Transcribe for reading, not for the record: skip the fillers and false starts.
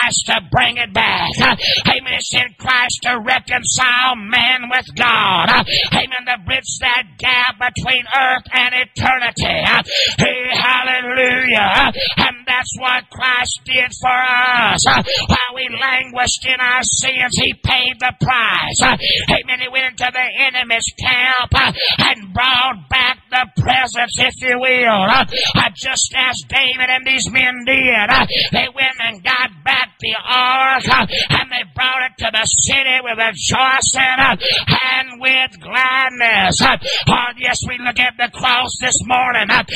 Christ to bring it back. Amen. He sent Christ to reconcile man with God. Amen. To bridge that gap between earth and eternity. Hey, hallelujah. And that's what Christ did for us. While we languished in our sins, He paid the price. Amen. He went into the enemy's camp and brought back the presence, if you will. Just as David and these men did. They went and got back the ark and they brought it to the city with rejoicing and with gladness. Oh, yes, we look at the cross this morning